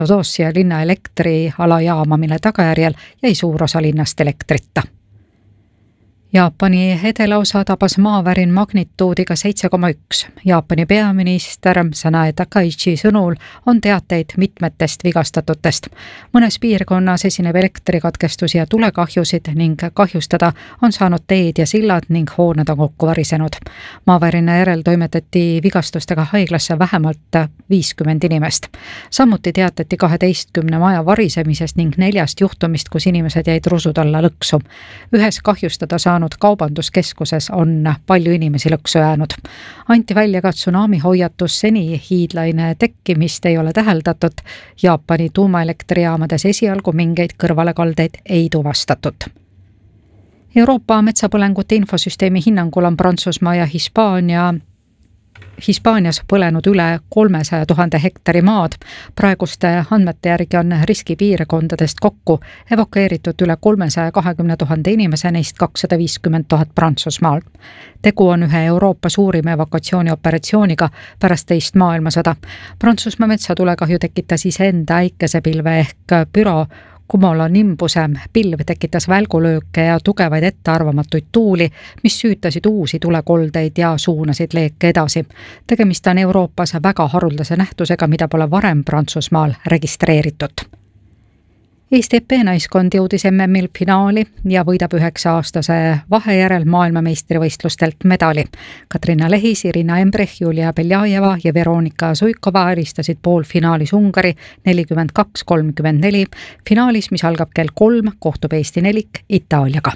Feodosia linna elektrialajaama, mille tagajärjel jäi suur osa linnast elektrita. Jaapani edelaosa tabas maavärin magnituudiga 7,1. Jaapani peaminister Sanae Takaichi sõnul on teateid mitmetest vigastatutest. Mõnes piirkonnas esineb elektrikatkestusi ja tulekahjusid ning kahjustada on saanud teed ja sillad ning hooned on kokku varisenud. Maavärina järel toimetati vigastustega haiglasse vähemalt 50 inimest. Samuti teatati 12 maja varisemisest ning 4 juhtumist, kus inimesed jäid rusud alla lõksu. Ühes kahjustada saanud kaubanduskeskuses on palju inimesi lõksu jäänud. Anti välja ka tsunami hoiatus, seni hiidlaine tekkimist ei ole täheldatud. Jaapani tuumaelektrijaamades esialgu mingeid kõrvalekaldeid ei tuvastatud. Euroopa metsapõlengute infosüsteemi hinnangul on Prantsusmaa ja Hispaanias põlenud üle 300 000 hektari maad. Praeguste andmete järgi on riskipiirkondadest kokku evakueeritud üle 320 000 inimese, neist 250 000 Prantsusmaal. Tegu on ühe Euroopa suurima evakuatsioonioperatsiooniga pärast teist maailmasõda. Prantsusmaa metsatulekahju tekitas iseenda äikesepilve ehk Pyro Cumulonimbuse pilv tekitas välgulööke ja tugevaid ettearvamatuid tuuli, mis süütasid uusi tulekoldeid ja suunasid leeke edasi. Tegemist on Euroopas väga haruldase nähtusega, mida pole varem Prantsusmaal registreeritud. Eesti EP-naiskond jõudis MM-il finaali ja võidab 9-aastase vahe järel maailmameistrivõistlustelt medali. Katrina Lehis, Irina Embrech, Julia Beljajeva ja Veronika Suikova eristasid poolfinaalis Ungari 42-34. Finaalis, mis algab kell 3, kohtub Eesti nelik Itaaliaga.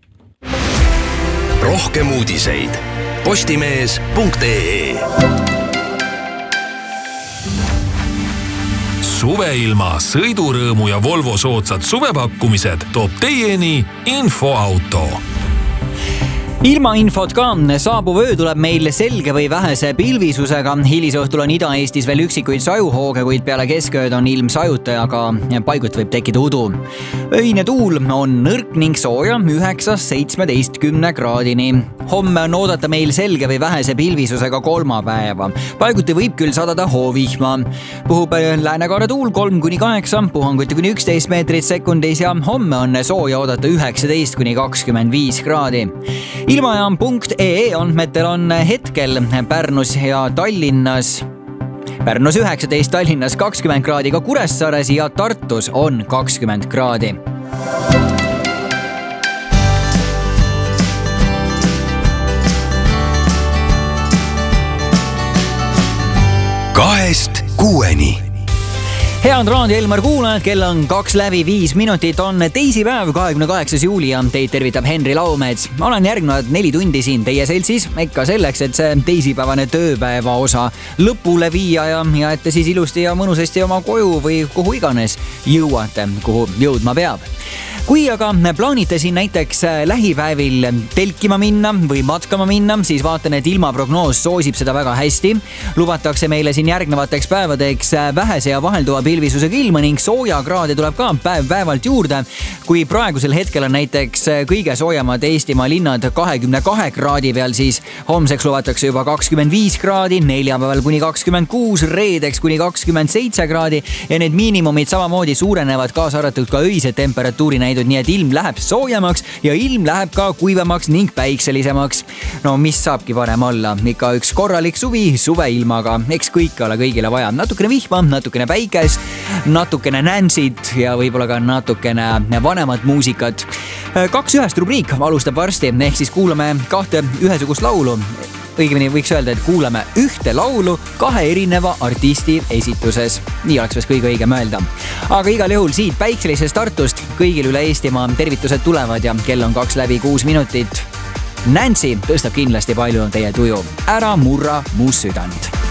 Rohkem uudiseid postimees.ee. Suveilma, sõidurõõmu ja Volvo soodsad suvepakkumised toob teieni Infoauto. Ilma infot ka, saabuv öö tuleb meil selge või vähese pilvisusega. Hilisõhtul on Ida-Eestis veel üksikuid sajuhooge, kuid peale keskööd on ilm sajutajaga, paiguti võib tekkida udu. Öine tuul on nõrk ning sooja 9-17 kraadini. Homme on oodata meil selge või vähese pilvisusega kolmapäeva. Paiguti võib küll sadada hoovihma. Puhub läänekaare tuul 3-8, puhanguti kuni 11 meetrit sekundis ja homme on sooja oodata 19-25 kraadi. Ilmajaam.ee andmetel on hetkel Pärnus ja Tallinnas. Pärnus 19, Tallinnas 20 kraadi, ka Kuressaares ja Tartus on 20 kraadi. Kahest kuueni. Head Raadio Elmar kuulajad, kell on 2:05, on teisipäev, 28. juuli ja teid tervitab Henri Laumets. Olen järgnevad 4 tundi siin teie seltsis, ikka selleks, et see teisipäevane tööpäeva osa lõpule viia ja et te siis ilusti ja mõnusasti oma koju või kuhu iganes jõuate, kuhu jõudma peab. Kui aga plaanite siin näiteks lähipäevil telkima minna või matkama minna, siis vaatan, et ilmaprognoos soosib seda väga hästi. Lubatakse meile siin järgnevateks päevadeks vähese ja vahelduva pilvisusega ilma ning soojakraade tuleb ka päev-päevalt juurde. Kui praegusel hetkel on näiteks kõige soojamad Eestimaa linnad 22 kraadi peal, siis homseks lubatakse juba 25 kraadi, neljapäeval kuni 26, reedeks kuni 27 kraadi ja need miinimumid samamoodi suurenevad, kaasa arvatud ka öised temperatuuri näidud, nii et ilm läheb soojemaks ja ilm läheb ka kuivemaks ning päikselisemaks. No mis saabki parem olla? Ikka üks korralik suvi suveilmaga. Eks kõike ole kõigile vaja. Natukene vihma, natukene päikest, natukene Nancy't ja võib-olla ka natukene vanemat muusikat. 2-1 rubriik alustab varsti, ehk siis kuulame 2 ühesugust laulu. Õigemini võiks öelda, et kuulame ühte laulu 2 erineva artisti esituses. Nii oleks vast kõige õigem öelda. Aga igal juhul siit päikselisest Tartust kõigil üle Eestimaa tervitused tulevad ja kell on 2:06. Nancy tõstab kindlasti palju teie tuju. Ära murra mu südant.